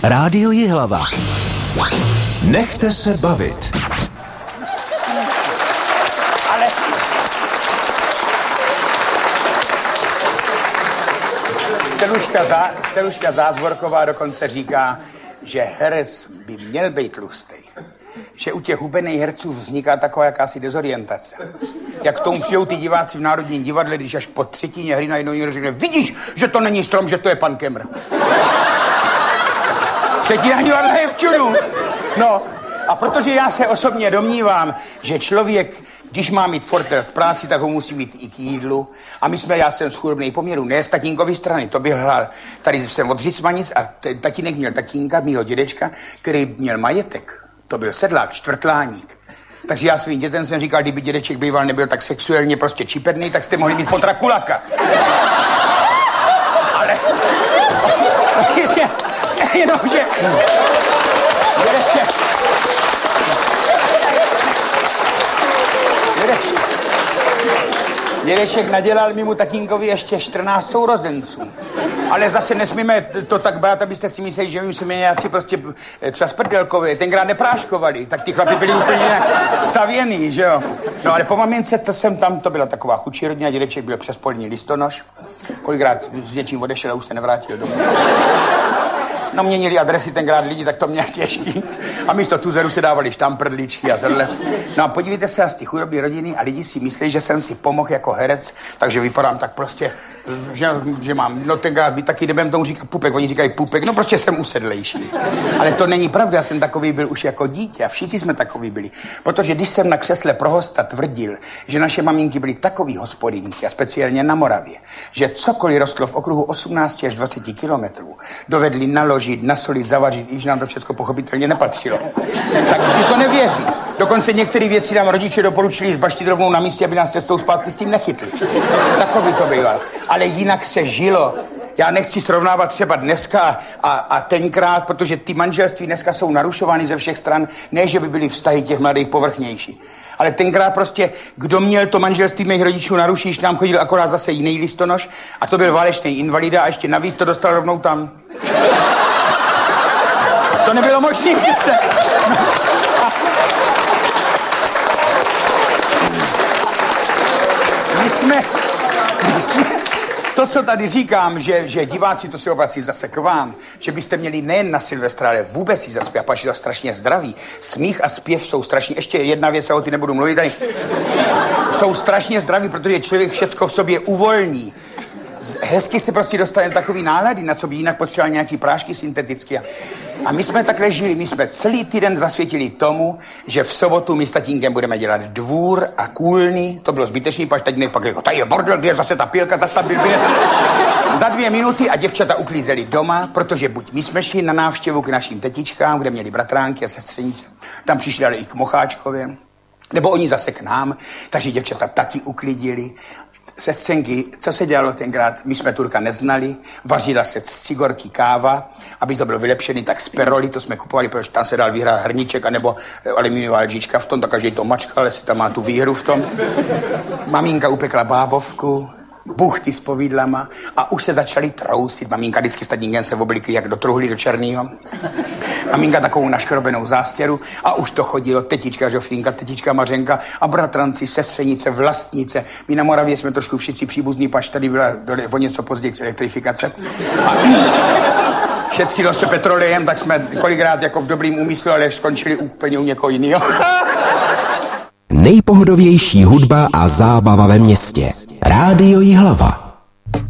Rádio Jihlava. Nechte se bavit. Ale... Steluška Zázvorková dokonce říká, že herec by měl být tlustej. Že u těch hubených herců vzniká taková jakási dezorientace. Jak k tomu přijou ty diváci v Národním divadle, když až po třetině hry najednou někdo řekne, vidíš, že to není strom, že to je pan Kemr. Třetina divadla je v čudu. No, a protože já se osobně domnívám, že člověk, když má mít fortel v práci, tak ho musí mít i k jídlu. A já jsem z chudobnej poměru, ne z tatínkovy strany, to bych hlal. Tady jsem od Řicmanic a tatínek měl tatínka, mýho dědečka, který měl majetek. To byl sedlák, čtvrtláník. Takže já svým dětem jsem říkal, kdyby dědeček býval nebyl tak sexuálně prostě čiperný, tak jste mohli mít fotra kulaka. Ale... Jenomže... Dědeček nadělal mému tatínkovi ještě 14 sourozenců. Ale zase nesmíme to tak brát, abyste si mysleli, že my jsme nějací prostě třeba sprdelkové, tenkrát nepráškovali, tak ty chlapi byli úplně stavěný, že jo. No ale po mamince to byla taková chudší rodina, dědeček byl přespolní listonoš, kolikrát s něčím odešel a už se nevrátil domů. No měnili adresy tenkrát lidi, tak to měl těžký. A místo tuzeru se dávali štamprdličky a tohle. No a podívejte se, z ty chudobné rodiny a lidi si myslí, že jsem si pomohl jako herec, takže vypadám tak prostě, že mám, no tenkrát by taky nebudem tomu říkat pupek, oni říkají pupek, no prostě jsem usedlejší. Ale to není pravda, já jsem takový byl už jako dítě a všichni jsme takový byli. Protože když jsem na křesle pro hosta tvrdil, že naše maminky byly takový hospodinky a speciálně na Moravě, že cokoliv rostlo v okruhu 18 až 20 kilometrů, dovedli naložit, nasolit, zavařit, když nám to všechno pochopitelně nepatřilo. Tak ti to nevěří. Dokonce některé věci nám rodiče doporučili zbaštit rovnou na místě, aby nás cestou zpátky s tím nechytli. Takový to býval. Ale jinak se žilo. Já nechci srovnávat třeba dneska a tenkrát, protože ty manželství dneska jsou narušovány ze všech stran, ne, že by byly vztahy těch mladých povrchnější. Ale tenkrát prostě, kdo měl to manželství mých rodičů narušit, nám chodil akorát zase jiný listonoš a to byl válečný invalida a ještě navíc to dostal rovnou tam. To nebylo možné přece. My jsme... To, co tady říkám, že diváci, to se obrací zase k vám, že byste měli nejen na Silvestra, ale vůbec si zaspět, pač je to strašně zdraví. Smích a zpěv jsou strašně, ještě jedna věc, o ty nebudu mluvit, tady jsou strašně zdraví, protože člověk všecko v sobě uvolní. Hezky se prostě dostane takový nálady, na co by jinak potřeboval nějaký prášky syntetické. A my jsme takhle žili, my jsme celý týden zasvětili tomu, že v sobotu my s tatínkem budeme dělat dvůr a kůlny. To bylo zbytečný, pač tatínek pak jako, tady je bordel, kde je zase ta pilka, zase ta pilbine. Za 2 minuty a děvčata uklízeli doma, protože buď my jsme šli na návštěvu k našim tetičkám, kde měli bratránky a sestřenice, tam přišli ale i k Mocháčkově, nebo oni zase k nám, takže děvčata taky uklidili. Sestřenky, co se dělalo tenkrát, my jsme Turka neznali, vařila se z cigorky káva, aby to bylo vylepšený, tak z peroli, to jsme kupovali, protože tam se dal vyhrát hrníček, anebo aluminiová lžička v tom, tak každý to mačkal, jestli tam má tu výhru v tom. Maminka upekla bábovku, buchty s povídlama a už se začaly trousit. Maminka vždycky s tatínkem se oblikli jak do truhly, do černýho. Maminka takovou naškrobenou zástěru a už to chodilo tetička Žofínka, tetička Mařenka a bratranci, sestřenice, vlastnice. My na Moravě jsme trošku všichni příbuzní, pač tady byla o něco později elektrifikace. A šetřilo se petrolejem, tak jsme kolikrát jako v dobrým úmyslu, ale skončili úplně u někoho jiného. Nejpohodovější hudba a zábava ve městě. Rádio Jihlava.